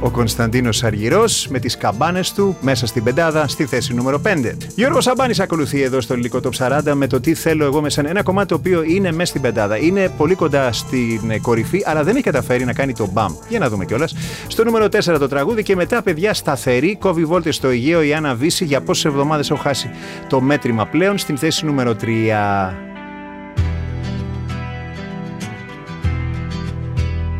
ο Κωνσταντίνος Αργυρός με τις καμπάνες του μέσα στην πεντάδα στη θέση νούμερο 5. Γιώργος Σαμπάνης ακολουθεί εδώ στο ελληνικό Top 40 με το Τι θέλω εγώ με σένα. Ένα κομμάτι το οποίο είναι μέσα στην πεντάδα. Είναι πολύ κοντά στην κορυφή, αλλά δεν έχει καταφέρει να κάνει το μπαμ. Για να δούμε κιόλας. Στο νούμερο 4 το τραγούδι και μετά, παιδιά, σταθερή. Κόβει βόλτες στο Αιγαίο η Άννα Βύση. Για πόσες εβδομάδες έχω χάσει το μέτρημα πλέον στην θέση νούμερο 3.